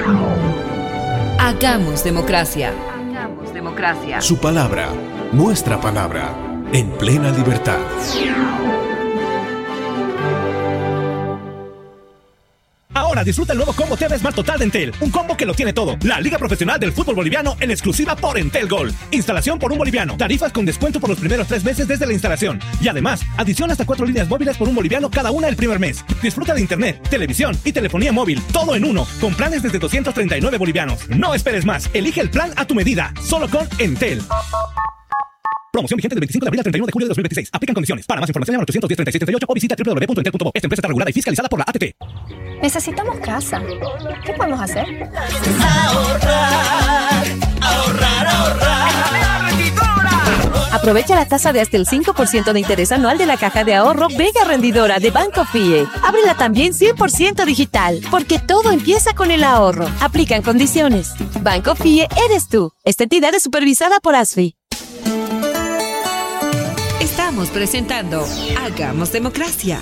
Hagamos democracia. Hagamos democracia. Su palabra, nuestra palabra, en plena libertad. Ahora disfruta el nuevo combo TV Smart Total de Entel. Un combo que lo tiene todo. La Liga Profesional del Fútbol Boliviano en exclusiva por Entel Gold. Instalación por $1. Tarifas con descuento por los primeros 3 meses desde la instalación. Y además, adición hasta 4 líneas móviles por $1 cada una el primer mes. Disfruta de internet, televisión y telefonía móvil. Todo en uno. Con planes desde 239 bolivianos. No esperes más. Elige el plan a tu medida. Solo con Entel. Promoción vigente del 25 de abril al 31 de julio de 2026. Aplican condiciones. Para más información llama al 810-3638 o visita www.entel.bo. Esta empresa está regulada y fiscalizada por la ATT. Necesitamos casa. ¿Qué podemos hacer? Ahorrar, ahorrar, ahorrar. Aprovecha la tasa de hasta el 5% de interés anual de la caja de ahorro Vega Rendidora de Banco FIE. Ábrela también 100% digital, porque todo empieza con el ahorro. Aplican condiciones. Banco FIE eres tú. Esta entidad es supervisada por ASFI. Estamos presentando Hagamos Democracia.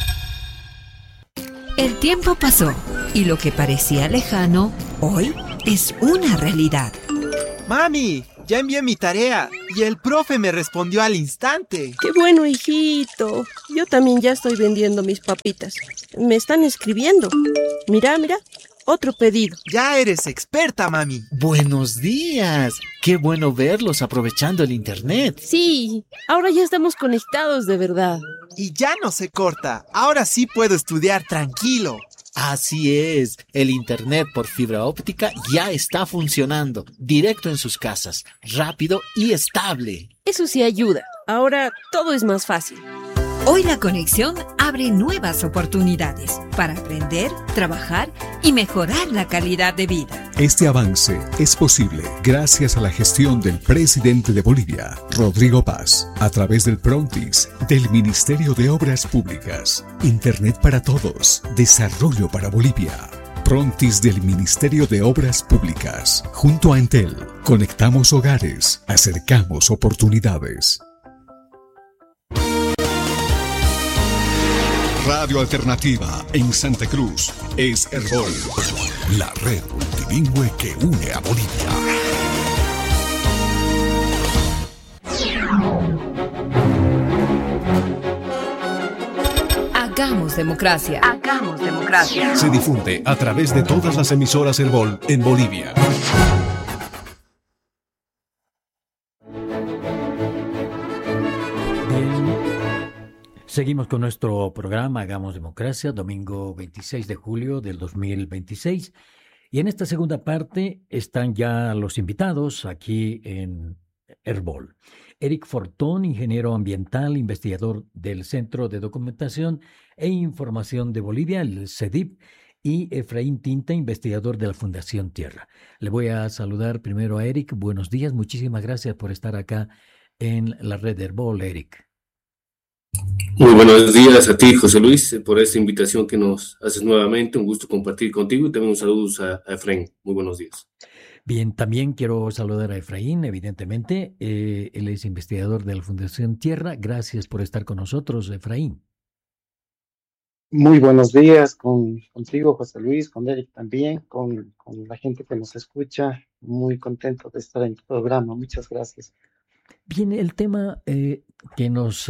El tiempo pasó y lo que parecía lejano, hoy es una realidad. Mami, ya envié mi tarea y el profe me respondió al instante. ¡Qué bueno, hijito! Yo también ya estoy vendiendo mis papitas. Me están escribiendo. Mira, otro pedido. Ya eres experta, mami. Buenos días. Qué bueno verlos aprovechando el internet. Sí, ahora ya estamos conectados de verdad. Y ya no se corta. Ahora sí puedo estudiar tranquilo. Así es, el internet por fibra óptica ya está funcionando, directo en sus casas, rápido y estable. Eso sí ayuda. Ahora todo es más fácil. Hoy la conexión abre nuevas oportunidades para aprender, trabajar y mejorar la calidad de vida. Este avance es posible gracias a la gestión del presidente de Bolivia, Rodrigo Paz, a través del Prontis, del Ministerio de Obras Públicas. Internet para todos, desarrollo para Bolivia. Prontis del Ministerio de Obras Públicas. Junto a Entel, conectamos hogares, acercamos oportunidades. Radio Alternativa en Santa Cruz es Herbol, la red multilingüe que une a Bolivia. Hagamos democracia. Hagamos democracia. Se difunde a través de todas las emisoras Herbol en Bolivia. Seguimos con nuestro programa Hagamos Democracia, domingo 26 de julio del 2026. Y en esta segunda parte están ya los invitados aquí en Herbol. Eric Fortón, ingeniero ambiental, investigador del Centro de Documentación e Información de Bolivia, el CEDIP, y Efraín Tinta, investigador de la Fundación Tierra. Le voy a saludar primero a Eric. Buenos días, muchísimas gracias por estar acá en la red Herbol, Eric. Muy buenos días a ti, José Luis, por esta invitación que nos haces nuevamente. Un gusto compartir contigo y también un saludo a Efraín. Muy buenos días. Bien, también quiero saludar a Efraín, evidentemente. Él es investigador de la Fundación Tierra. Gracias por estar con nosotros, Efraín. Muy buenos días contigo, José Luis, con Eric también, con la gente que nos escucha. Muy contento de estar en tu programa. Muchas gracias. Bien, el tema que nos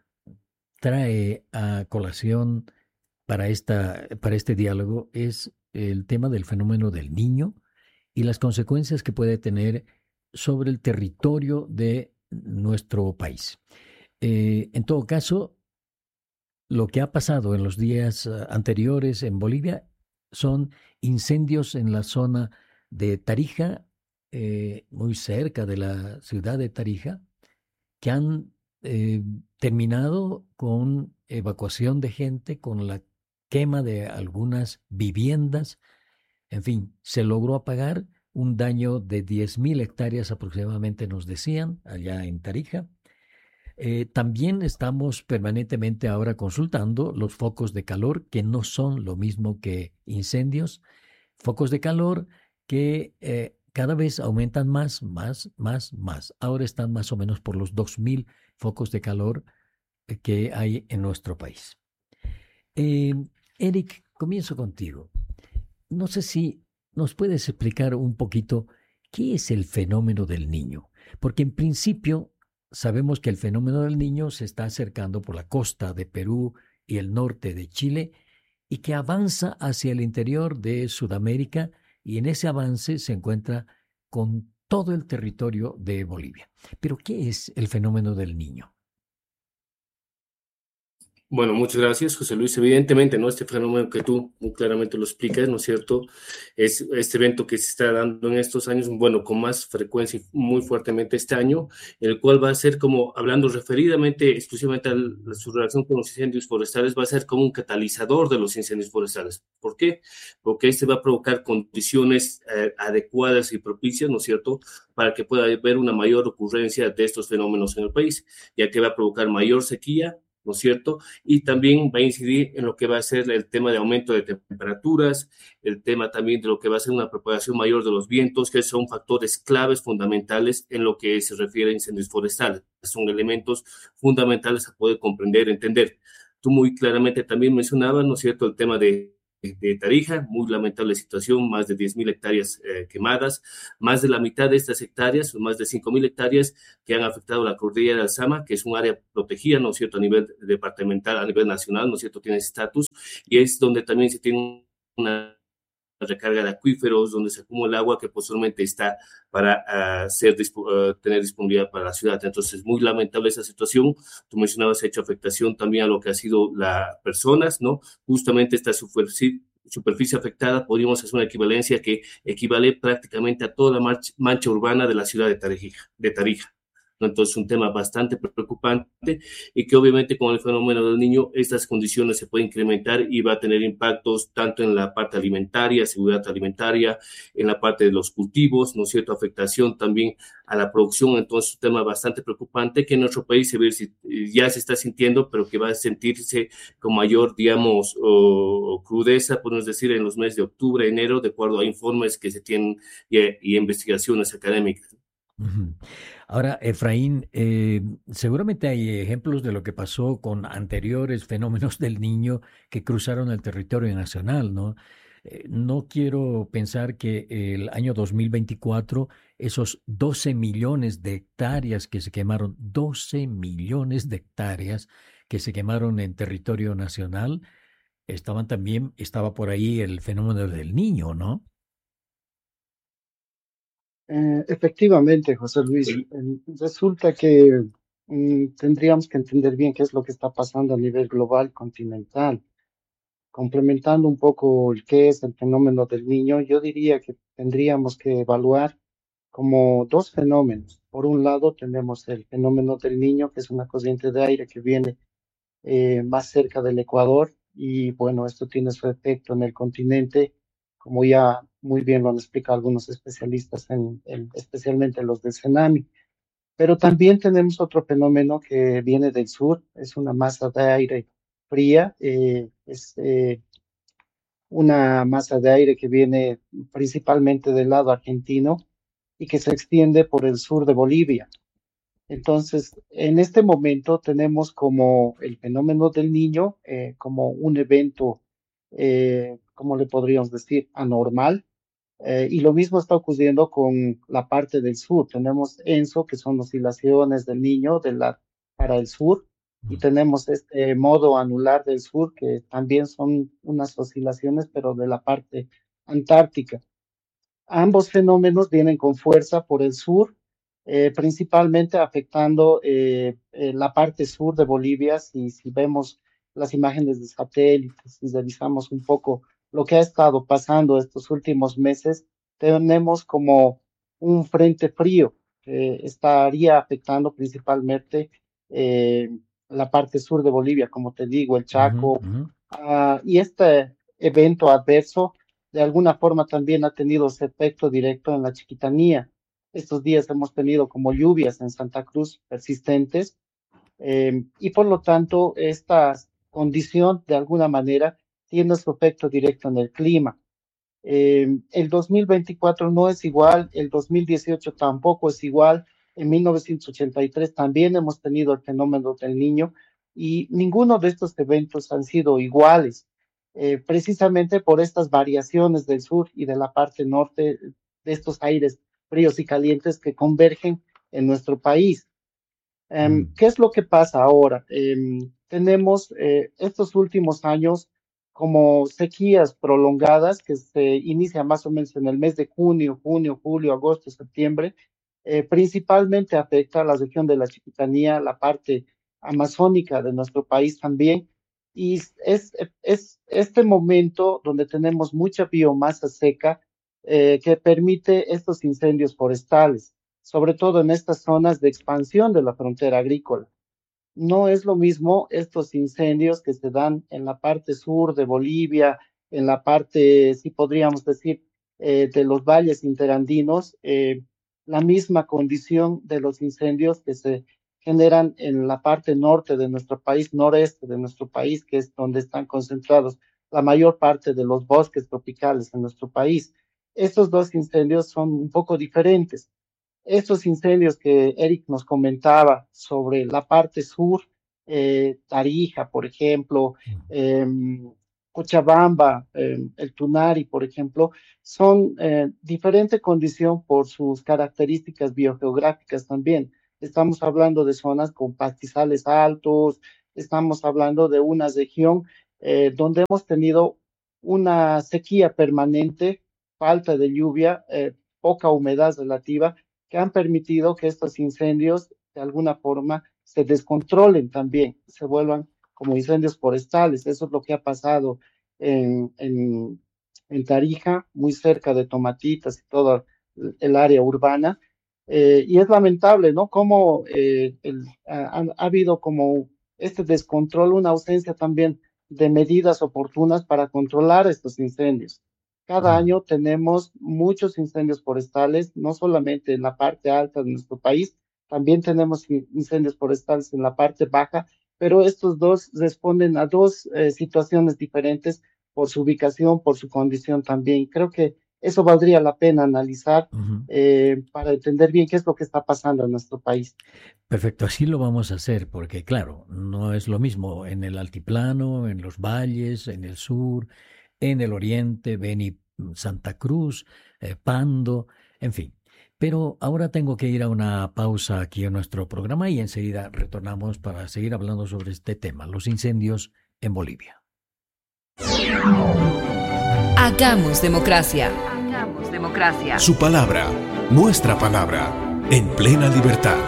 trae a colación para este diálogo es el tema del fenómeno del Niño y las consecuencias que puede tener sobre el territorio de nuestro país. En todo caso, lo que ha pasado en los días anteriores en Bolivia son incendios en la zona de Tarija, muy cerca de la ciudad de Tarija, que han terminado con evacuación de gente, con la quema de algunas viviendas. En fin, se logró apagar un daño de 10.000 hectáreas aproximadamente, nos decían, allá en Tarija. También estamos permanentemente ahora consultando los focos de calor, que no son lo mismo que incendios. Focos de calor que cada vez aumentan más. Ahora están más o menos por los 2.000 focos de calor que hay en nuestro país. Eric, comienzo contigo. No sé si ¿nos puedes explicar un poquito qué es el fenómeno del Niño? Porque en principio sabemos que el fenómeno del Niño se está acercando por la costa de Perú y el norte de Chile y que avanza hacia el interior de Sudamérica y en ese avance se encuentra con todo el territorio de Bolivia. Pero ¿qué es el fenómeno del Niño? Bueno, muchas gracias, José Luis. Evidentemente, ¿no? Este fenómeno que tú muy claramente lo explicas, ¿no es cierto? Es este evento que se está dando en estos años, bueno, con más frecuencia y muy fuertemente este año, el cual va a ser como, hablando referidamente exclusivamente a su relación con los incendios forestales, va a ser como un catalizador de los incendios forestales. ¿Por qué? Porque este va a provocar condiciones adecuadas y propicias, ¿no es cierto?, para que pueda haber una mayor ocurrencia de estos fenómenos en el país, ya que va a provocar mayor sequía, ¿no es cierto? Y también va a incidir en lo que va a ser el tema de aumento de temperaturas, el tema también de lo que va a ser una propagación mayor de los vientos, que son factores claves fundamentales en lo que se refiere a incendios forestales. Son elementos fundamentales a poder comprender, entender. Tú muy claramente también mencionabas, ¿no es cierto?, el tema de Tarija, muy lamentable situación, más de 10.000 hectáreas quemadas, más de la mitad de estas hectáreas, más de 5.000 hectáreas que han afectado la cordillera del Sama, que es un área protegida, ¿no es cierto?, a nivel departamental, a nivel nacional, ¿no es cierto?, tiene estatus, y es donde también se tiene una recarga de acuíferos, donde se acumula agua que posteriormente está para tener disponibilidad para la ciudad. Entonces, muy lamentable esa situación. Tú mencionabas, ha hecho afectación también a lo que ha sido las personas, ¿no? Justamente esta superficie afectada, podríamos hacer una equivalencia que equivale prácticamente a toda la mancha urbana de la ciudad de Tarija. ¿No? Entonces, un tema bastante preocupante y que obviamente con el fenómeno del Niño estas condiciones se pueden incrementar y va a tener impactos tanto en la parte alimentaria, seguridad alimentaria, en la parte de los cultivos, ¿no es cierto?, afectación también a la producción. Entonces, un tema bastante preocupante que en nuestro país ya se está sintiendo, pero que va a sentirse con mayor, digamos, crudeza, podemos decir, en los meses de octubre, enero, de acuerdo a informes que se tienen y investigaciones académicas. Uh-huh. Ahora, Efraín, seguramente hay ejemplos de lo que pasó con anteriores fenómenos del Niño que cruzaron el territorio nacional, ¿no? No quiero pensar que el año 2024, esos 12 millones de hectáreas que se quemaron, 12 millones de hectáreas que se quemaron en territorio nacional, estaba por ahí el fenómeno del Niño, ¿no? Efectivamente, José Luis, resulta que tendríamos que entender bien qué es lo que está pasando a nivel global, continental. Complementando un poco el qué es el fenómeno del Niño, yo diría que tendríamos que evaluar como dos fenómenos. Por un lado, tenemos el fenómeno del Niño, que es una corriente de aire que viene más cerca del Ecuador, y bueno, esto tiene su efecto en el continente, como ya muy bien lo han explicado algunos especialistas, especialmente los del CENAMI. Pero también tenemos otro fenómeno que viene del sur, es una masa de aire fría, es una masa de aire que viene principalmente del lado argentino y que se extiende por el sur de Bolivia. Entonces, en este momento tenemos como el fenómeno del Niño, como un evento, ¿cómo le podríamos decir?, anormal. Y lo mismo está ocurriendo con la parte del sur. Tenemos ENSO, que son oscilaciones del Niño para el sur, y tenemos este modo anular del sur, que también son unas oscilaciones, pero de la parte antártica. Ambos fenómenos vienen con fuerza por el sur, principalmente afectando la parte sur de Bolivia. Si vemos las imágenes de satélites y revisamos un poco lo que ha estado pasando estos últimos meses, tenemos como un frente frío que estaría afectando principalmente la parte sur de Bolivia, como te digo, el Chaco. Y este evento adverso de alguna forma también ha tenido su efecto directo en la Chiquitanía. Estos días hemos tenido como lluvias en Santa Cruz persistentes, y por lo tanto esta condición de alguna manera tiene su efecto directo en el clima. El 2024 no es igual, el 2018 tampoco es igual, en 1983 también hemos tenido el fenómeno del Niño y ninguno de estos eventos han sido iguales. precisamente por estas variaciones del sur y de la parte norte, de estos aires fríos y calientes que convergen en nuestro país. ¿Qué es lo que pasa ahora? Tenemos estos últimos años como sequías prolongadas que se inician más o menos en el mes de junio, julio, agosto, septiembre. Principalmente afecta a la región de la Chiquitanía, la parte amazónica de nuestro país también. Y es este momento donde tenemos mucha biomasa seca que permite estos incendios forestales, sobre todo en estas zonas de expansión de la frontera agrícola. No es lo mismo estos incendios que se dan en la parte sur de Bolivia, en la parte, sí podríamos decir, de los valles interandinos, la misma condición de los incendios que se generan en la parte norte de nuestro país, noreste de nuestro país, que es donde están concentrados la mayor parte de los bosques tropicales en nuestro país. Estos dos incendios son un poco diferentes. Estos incendios que Eric nos comentaba sobre la parte sur, Tarija, por ejemplo, Cochabamba, el Tunari, por ejemplo, son diferente condición por sus características biogeográficas también. Estamos hablando de zonas con pastizales altos, estamos hablando de una región donde hemos tenido una sequía permanente, falta de lluvia, poca humedad relativa, que han permitido que estos incendios de alguna forma se descontrolen también, se vuelvan como incendios forestales. Eso es lo que ha pasado en Tarija, muy cerca de Tomatitas y toda el área urbana. Y es lamentable, ¿no? Cómo ha habido como este descontrol, una ausencia también de medidas oportunas para controlar estos incendios. Cada año tenemos muchos incendios forestales, no solamente en la parte alta de nuestro país, también tenemos incendios forestales en la parte baja, pero estos dos responden a dos situaciones diferentes por su ubicación, por su condición también. Creo que eso valdría la pena analizar para entender bien qué es lo que está pasando en nuestro país. Perfecto, así lo vamos a hacer, porque claro, no es lo mismo en el altiplano, en los valles, en el sur, en el oriente, Beni, Santa Cruz, Pando, en fin. Pero ahora tengo que ir a una pausa aquí en nuestro programa y enseguida retornamos para seguir hablando sobre este tema, los incendios en Bolivia. Hagamos democracia. Hagamos democracia. Su palabra, nuestra palabra, en plena libertad.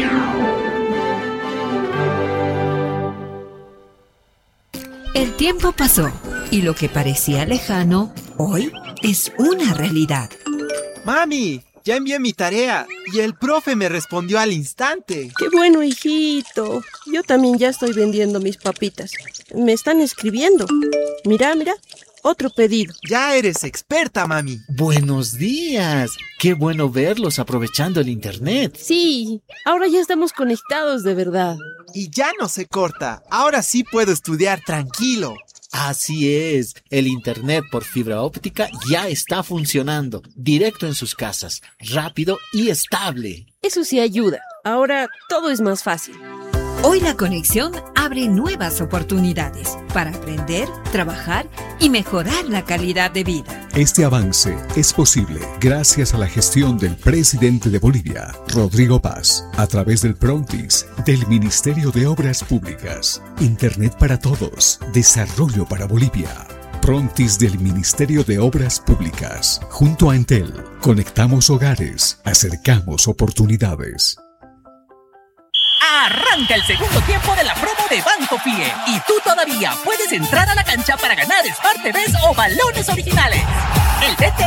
El tiempo pasó y lo que parecía lejano, hoy es una realidad. Mami, ya envié mi tarea y el profe me respondió al instante. ¡Qué bueno, hijito! Yo también ya estoy vendiendo mis papitas. Me están escribiendo. Mira, otro pedido. Ya eres experta, mami. Buenos días. Qué bueno verlos aprovechando el internet. Sí, ahora ya estamos conectados de verdad. Y ya no se corta. Ahora sí puedo estudiar tranquilo. Así es, el internet por fibra óptica ya está funcionando, directo en sus casas, rápido y estable. Eso sí ayuda. Ahora todo es más fácil. Hoy la conexión abre nuevas oportunidades para aprender, trabajar y mejorar la calidad de vida. Este avance es posible gracias a la gestión del presidente de Bolivia, Rodrigo Paz, a través del Prontis, del Ministerio de Obras Públicas, Internet para Todos, Desarrollo para Bolivia. Prontis del Ministerio de Obras Públicas. Junto a Entel, conectamos hogares, acercamos oportunidades. Arranca el segundo tiempo de la promo de Banco Fie y tú todavía puedes entrar a la cancha para ganar Smart TVs o balones originales. El DT